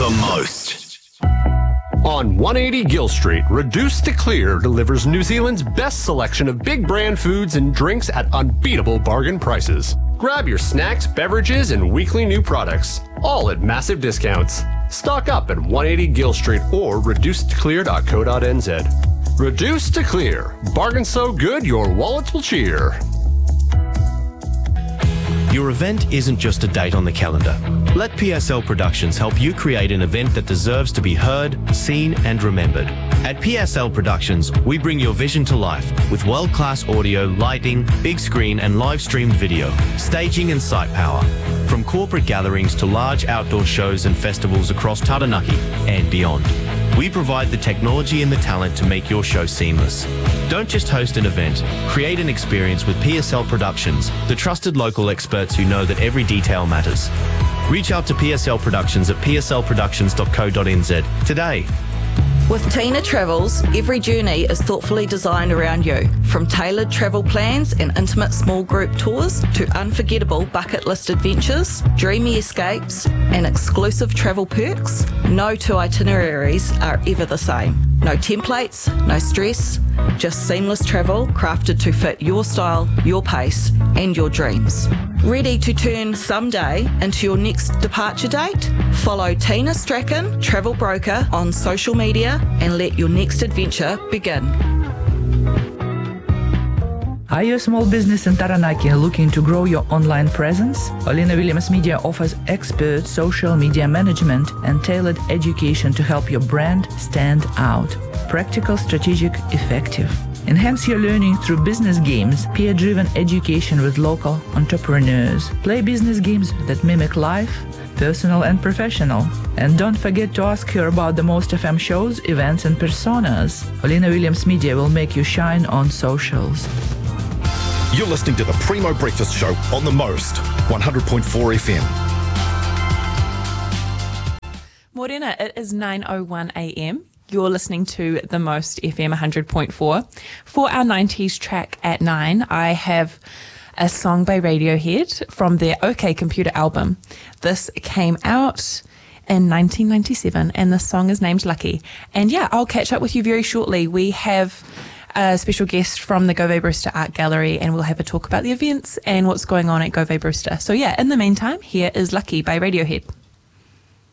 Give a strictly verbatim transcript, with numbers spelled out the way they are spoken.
The Most. On one eighty Gill Street, Reduce to Clear delivers New Zealand's best selection of big brand foods and drinks at unbeatable bargain prices. Grab your snacks, beverages, and weekly new products, all at massive discounts. Stock up at one eighty Gill Street or reduce to clear dot co dot n z. Reduce to Clear. Bargain so good your wallets will cheer. Your event isn't just a date on the calendar. Let P S L Productions help you create an event that deserves to be heard, seen and remembered. At P S L Productions, we bring your vision to life with world-class audio, lighting, big screen and live-streamed video, staging and site power. From corporate gatherings to large outdoor shows and festivals across Taranaki and beyond. We provide the technology and the talent to make your show seamless. Don't just host an event, create an experience with P S L Productions, the trusted local experts who know that every detail matters. Reach out to P S L Productions at p s l productions dot co dot n z today. With Tina Travels, every journey is thoughtfully designed around you. From tailored travel plans and intimate small group tours to unforgettable bucket list adventures, dreamy escapes and exclusive travel perks, no two itineraries are ever the same. No templates, no stress, just seamless travel crafted to fit your style, your pace and your dreams. Ready to turn someday into your next departure date? Follow Tina Strachan, Travel Broker, on social media and let your next adventure begin. Are you a small business in Taranaki looking to grow your online presence? Olina Williams Media offers expert social media management and tailored education to help your brand stand out. Practical, strategic, effective. Enhance your learning through business games, peer-driven education with local entrepreneurs. Play business games that mimic life, personal and professional. And don't forget to ask her about the Most F M shows, events and personas. Olina Williams Media will make you shine on socials. You're listening to the Primo Breakfast Show on The Most, one hundred point four F M. Morena, it is nine oh one a m. You're listening to The Most F M one hundred point four. For our nineties track at nine, I have a song by Radiohead from their OK Computer album. This came out in nineteen ninety-seven and the song is named Lucky. And yeah, I'll catch up with you very shortly. We have a special guest from the Gove Barista Art Gallery and we'll have a talk about the events and what's going on at Gove Barista. So yeah, in the meantime, here is Lucky by Radiohead.